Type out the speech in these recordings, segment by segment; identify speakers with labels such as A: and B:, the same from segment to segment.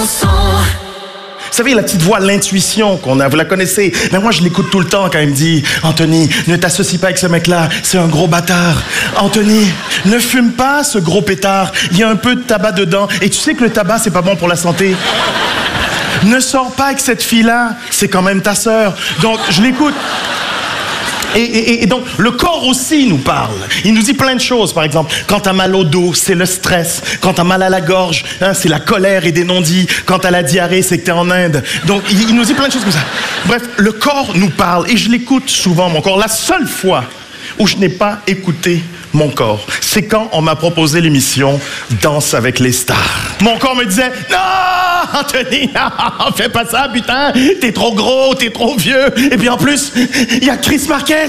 A: chanson.
B: Vous savez, la petite voix, l'intuition qu'on a, vous la connaissez. Mais moi, je l'écoute tout le temps quand il me dit « Anthony, ne t'associe pas avec ce mec-là, c'est un gros bâtard. Anthony, ne fume pas ce gros pétard, il y a un peu de tabac dedans. Et tu sais que le tabac, c'est pas bon pour la santé. Ne sors pas avec cette fille-là, c'est quand même ta sœur. » Donc, je l'écoute. Et donc, le corps aussi nous parle. Il nous dit plein de choses, par exemple. Quand t'as mal au dos, c'est le stress. Quand t'as mal à la gorge, hein, c'est la colère et des non-dits. Quand t'as la diarrhée, c'est que t'es en Inde. Donc, il nous dit plein de choses comme ça. Bref, le corps nous parle et je l'écoute souvent, mon corps. La seule fois où je n'ai pas écouté mon corps, c'est quand on m'a proposé l'émission Danse avec les stars. Mon corps me disait « Non, Anthony, fais pas ça, putain, t'es trop gros, t'es trop vieux. » Et puis en plus, il y a Chris Marquez.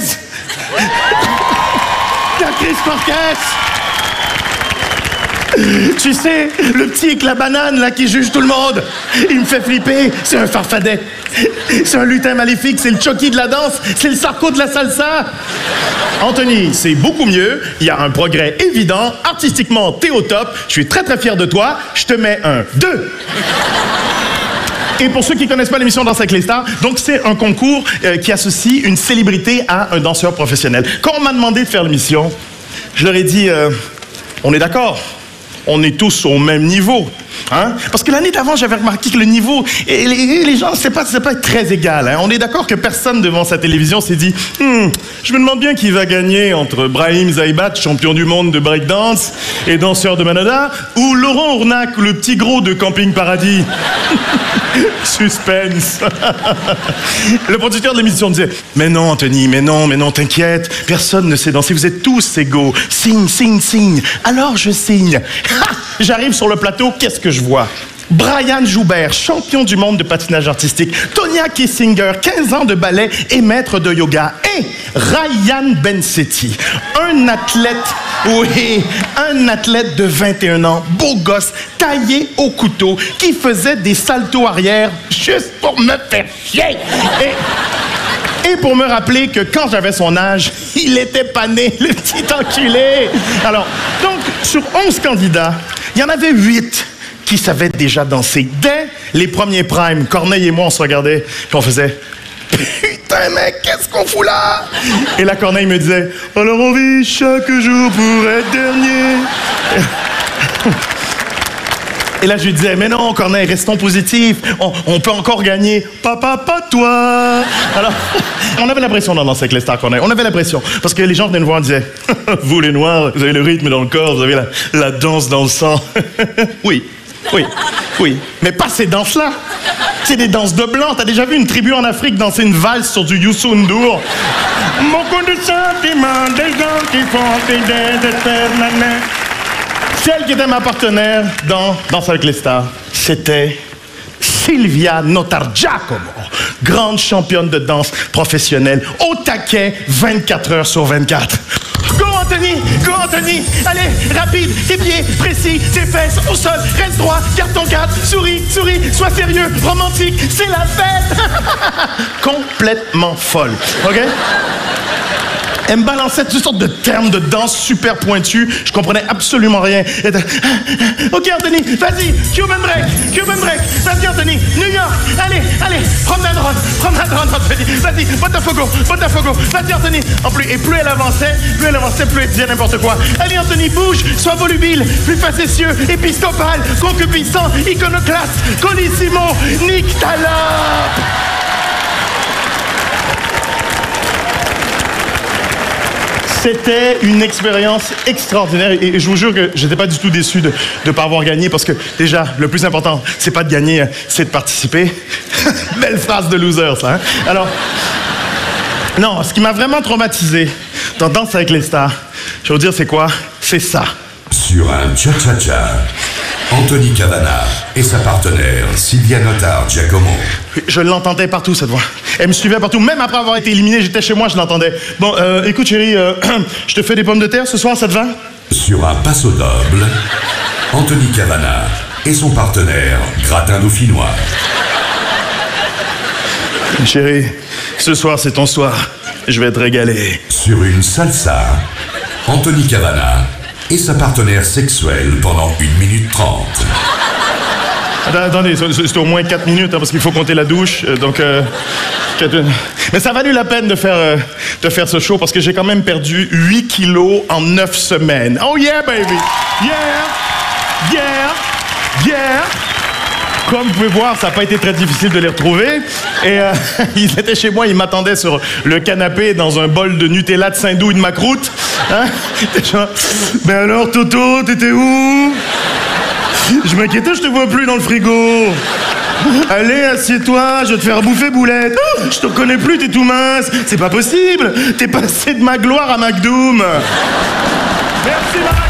B: Il y a Chris Marquez. Tu sais, le petit avec la banane, là, qui juge tout le monde. Il me fait flipper. C'est un farfadet. C'est un lutin maléfique. C'est le Chucky de la danse. C'est le Sarko de la salsa. Anthony, c'est beaucoup mieux. Il y a un progrès évident. Artistiquement, t'es au top. Je suis très, très fier de toi. Je te mets un 2. Et pour ceux qui ne connaissent pas l'émission Danse avec les stars, donc c'est un concours qui associe une célébrité à un danseur professionnel. Quand on m'a demandé de faire l'émission, je leur ai dit, on est d'accord. On est tous au même niveau. Hein? Parce que l'année d'avant, j'avais remarqué que le niveau, et les gens, c'est pas très égal. Hein? On est d'accord que personne devant sa télévision s'est dit je me demande bien qui va gagner entre Brahim Zaibat, champion du monde de breakdance et danseur de Manada, ou Laurent Ournac, le petit gros de Camping Paradis. Suspense. Le producteur de l'émission disait mais non, Anthony, mais non, t'inquiète, personne ne sait danser, vous êtes tous égaux. Signe, signe, signe. Alors je signe. J'arrive sur le plateau, qu'est-ce que je vois? Brian Joubert, champion du monde de patinage artistique. Tonya Kissinger, 15 ans de ballet et maître de yoga. Et Ryan Bensetti, un athlète de 21 ans, beau gosse, taillé au couteau, qui faisait des saltos arrière juste pour me faire chier. Et pour me rappeler que quand j'avais son âge, il était pas né, le petit enculé. Alors, donc, sur 11 candidats, il y en avait 8 qui savaient déjà danser. Dès les premiers primes, Corneille et moi, on se regardait, puis on faisait « Putain, mec, qu'est-ce qu'on fout là ?» Et la Corneille me disait « Alors on vit chaque jour pour être dernier. » Et là, je lui disais, mais non, Corneille, restons positifs. On peut encore gagner. Papa, pas toi. Alors, on avait l'impression d'en danser avec les stars, Corneille. On avait l'impression. Parce que les gens venaient nous voir et disaient, vous, les Noirs, vous avez le rythme dans le corps, vous avez la danse dans le sang. Oui. Mais pas ces danses-là. C'est des danses de blanc. T'as déjà vu une tribu en Afrique danser une valse sur du Youssou N'Dour? Beaucoup de sentiments, des gens qui font des éternels. Celle qui était ma partenaire dans Danse avec les stars, c'était Sylvia Notargiacomo, grande championne de danse professionnelle, au taquet 24 heures sur 24. Go Anthony, allez, rapide, tes pieds, précis, tes fesses, au sol, reste droit, garde ton cadre, souris, sois sérieux, romantique, c'est la fête. Complètement folle, ok? Elle me balançait toutes sortes de termes de danse super pointus. Je comprenais absolument rien. OK, Anthony, vas-y, Cuban break. Vas-y, Anthony, New York, allez, promenade ronde, Anthony. Vas-y, Botafogo. Vas-y, Anthony. Plus elle avançait, plus elle disait n'importe quoi. Allez, Anthony, bouge, sois volubile, plus facétieux, épiscopal, concupiscent, iconoclaste, colissimo, nique ta lope. C'était une expérience extraordinaire et je vous jure que j'étais pas du tout déçu de ne pas avoir gagné parce que déjà, le plus important, c'est pas de gagner, c'est de participer. Belle phrase de loser, ça. Hein? Alors, non, ce qui m'a vraiment traumatisé dans Danse avec les stars, je vais vous dire c'est quoi? C'est ça.
C: Sur un cha-cha-cha, Anthony Cavana et sa partenaire Sylvia Notargiacomo.
B: Je l'entendais partout, cette voix. Elle me suivait partout. Même après avoir été éliminé, j'étais chez moi, je l'entendais. Bon, écoute, chérie, je te fais des pommes de terre ce soir, ça te va?
C: Sur un passo doble, Anthony Cavana et son partenaire Gratin Dauphinois.
B: Chérie, ce soir, c'est ton soir. Je vais te régaler.
C: Sur une salsa, Anthony Cavana et sa partenaire sexuelle pendant 1 minute 30.
B: Attendez, c'est au moins 4 minutes, hein, parce qu'il faut compter la douche. Mais ça a valu la peine de faire ce show, parce que j'ai quand même perdu 8 kilos en 9 semaines. Oh yeah, baby! Yeah! Yeah! Yeah! Comme vous pouvez voir, ça n'a pas été très difficile de les retrouver. Et ils étaient chez moi, ils m'attendaient sur le canapé dans un bol de Nutella de Saint-Doux et de macroute. Hein? Genre, ben alors, Toto, t'étais où? Je m'inquiétais, je te vois plus dans le frigo. Allez, assieds-toi, je vais te faire bouffer boulette. Oh, je te reconnais plus, t'es tout mince. C'est pas possible. T'es passé de ma gloire à McDoom. Merci, Marie.